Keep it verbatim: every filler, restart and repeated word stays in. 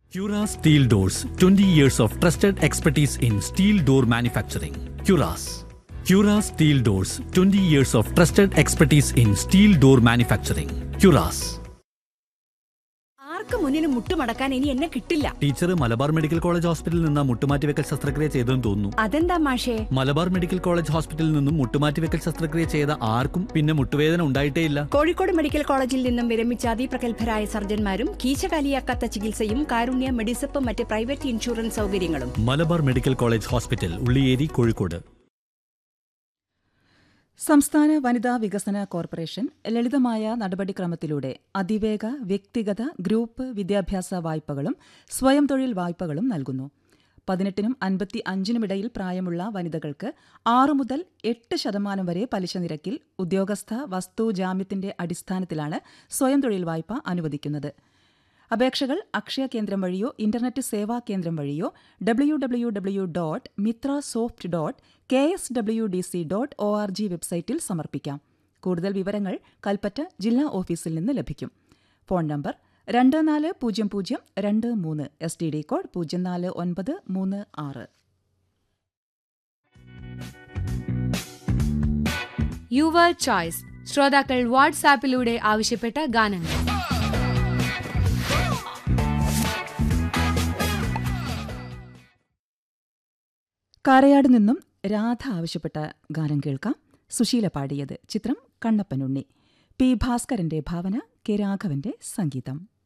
Cura Steel Doors, twenty years of trusted expertise in steel door manufacturing. Curas. Cura Steel Doors, twenty years of trusted expertise in steel door manufacturing. Curas. ആർക്ക് മുന്നിന് മുട്ടുമടക്കാൻ ഇനി എന്നെ കിട്ടില്ല. Teacher Malabar medical college ഹോസ്പിറ്റലിൽ നിന്ന് മുട്ടുമാറ്റിവെക്കൽ ശസ്ത്രക്രിയ ചെയ്തെന്ന് തോന്നുന്നു. അതെന്താ മാഷേ? മലബാർ മെഡിക്കൽ കോളേജ് ഹോസ്പിറ്റലിൽ നിന്നും മുട്ടുമാറ്റിവെക്കൽ ശസ്ത്രക്രിയ ചെയ്ത ആർക്കും പിന്നെ മുട്ടുവേദന ഉണ്ടായിട്ടേയില്ല. കോഴിക്കോട് മെഡിക്കൽ കോളേജിൽ നിന്നും വിരമിച്ച അതിപ്രഗത്ഭരായ സർജന്മാരും കീശകാലിയാക്കാത്ത ചികിത്സയും കാരുണ്യ മെഡിസപ്പ് മറ്റ് പ്രൈവറ്റ് ഇൻഷുറൻസ് സൗകര്യങ്ങളും. Malabar medical college hospital, Ulliyeri, Kozhikode. സംസ്ഥാന വനിതാ വികസന കോർപ്പറേഷൻ ലളിതമായ നടപടിക്രമത്തിലൂടെ അതിവേഗ വ്യക്തിഗത ഗ്രൂപ്പ് വിദ്യാഭ്യാസ വായ്പകളും സ്വയം തൊഴിൽ വായ്പകളും നൽകുന്നു. പതിനെട്ടിനും അൻപത്തി അഞ്ചിനുമിടയിൽ പ്രായമുള്ള വനിതകൾക്ക് ആറു മുതൽ എട്ട് ശതമാനം വരെ പലിശ നിരക്കിൽ ഉദ്യോഗസ്ഥ വസ്തു ജാമ്യത്തിന്റെ അടിസ്ഥാനത്തിലാണ് സ്വയം തൊഴിൽ വായ്പ അനുവദിക്കുന്നത്. അപേക്ഷകൾ അക്ഷയ കേന്ദ്രം വഴിയോ ഇന്റർനെറ്റ് സേവാ കേന്ദ്രം വഴിയോ W W W dot Mitra soft dot K S W D C dot O R G വെബ്സൈറ്റിൽ സമർപ്പിക്കാം. കൂടുതൽ വിവരങ്ങൾ കൽപ്പറ്റ ജില്ലാ ഓഫീസിൽ നിന്ന് ലഭിക്കും. ഫോൺ നമ്പർ രണ്ട് നാല് പൂജ്യം പൂജ്യം രണ്ട് മൂന്ന്, എസ് ടി ഡി കോഡ് പൂജ്യം നാല് ഒൻപത് മൂന്ന് ആറ്. Your choice. ശ്രോതാക്കൾ വാട്സാപ്പിലൂടെ ആവശ്യപ്പെട്ട ഗാനങ്ങൾ. കാരയാട് നിന്നും രാധ ആവശ്യപ്പെട്ട ഗാനം കേൾക്കാം. സുശീല പാടിയത്. ചിത്രം കണ്ണപ്പനുണ്ണി. പി ഭാസ്കരന്റെ ഭാവന, കെ രാഘവന്റെ സംഗീതം.